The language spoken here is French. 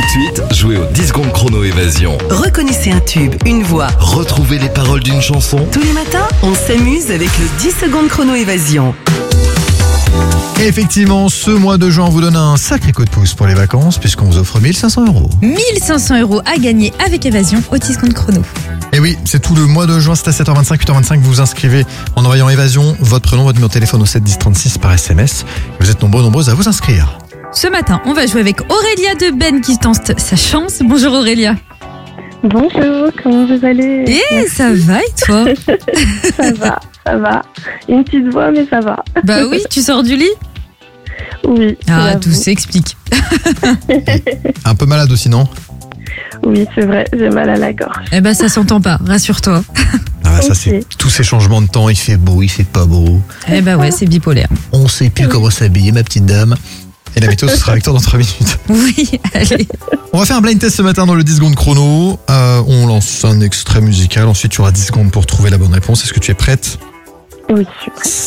de suite, jouez au 10 secondes chrono évasion. Reconnaissez un tube, une voix. Retrouvez les paroles d'une chanson. Tous les matins, on s'amuse avec le 10 secondes chrono évasion. Et effectivement, ce mois de juin, on vous donne un sacré coup de pouce pour les vacances puisqu'on vous offre 1500 €. 1500 € à gagner avec Évasion au 10 secondes chrono. Et oui, c'est tout le mois de juin, c'est à 7h25, 8h25, vous vous inscrivez en envoyant Évasion, votre prénom, votre numéro de téléphone au 7 10 36 par SMS. Vous êtes nombreuses à vous inscrire. Ce matin, on va jouer avec Aurélia de Ben qui tente sa chance. Bonjour Aurélia. Bonjour, comment vous allez? Ça va et toi? Ça va. Une petite voix, mais ça va. Bah oui, tu sors du lit? Oui. Ah, j'avoue. tout s'explique. Un peu malade aussi, non? Oui, c'est vrai, j'ai mal à la gorge. Eh ben ça s'entend pas, rassure-toi. Ah bah ça Ok. c'est tous ces changements de temps, il fait beau, il fait pas beau. Eh ben ouais, c'est bipolaire. On sait plus comment s'habiller, ma petite dame. Et la météo, ce sera avec toi dans 3 minutes. Oui, allez. On va faire un blind test ce matin dans le 10 secondes chrono. On lance un extrait musical, ensuite tu auras 10 secondes pour trouver la bonne réponse. Est-ce que tu es prête? Oui, je suis prête.